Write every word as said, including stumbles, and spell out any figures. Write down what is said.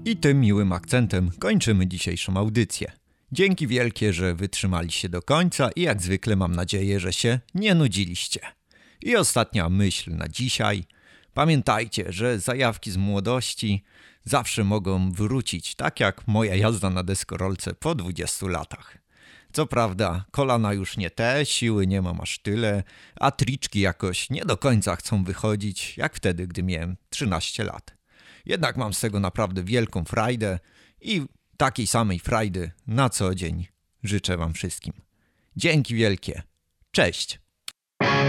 I tym miłym akcentem kończymy dzisiejszą audycję. Dzięki wielkie, że wytrzymaliście do końca i jak zwykle mam nadzieję, że się nie nudziliście. I ostatnia myśl na dzisiaj. Pamiętajcie, że zajawki z młodości zawsze mogą wrócić, tak jak moja jazda na deskorolce po dwudziestu latach. Co prawda kolana już nie te, siły nie mam aż tyle, a triczki jakoś nie do końca chcą wychodzić, jak wtedy, gdy miałem trzynaście lat. Jednak mam z tego naprawdę wielką frajdę i takiej samej frajdy na co dzień życzę wam wszystkim. Dzięki wielkie. Cześć!